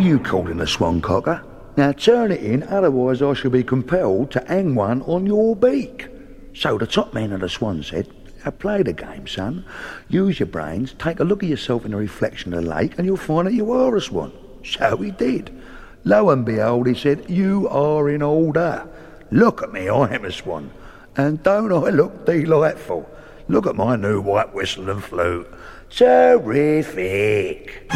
you calling a swan cocker. Now turn it in, otherwise I shall be compelled to hang one on your beak. So the top man of the Swan said, "Now play the game, son. Use your brains, take a look at yourself in the reflection of the lake, and you'll find that you are a swan." So he did. Lo and behold, he said, "You are in order. Look at me, I am a swan. And don't I look delightful? Look at my new white whistle and flute. Terrific."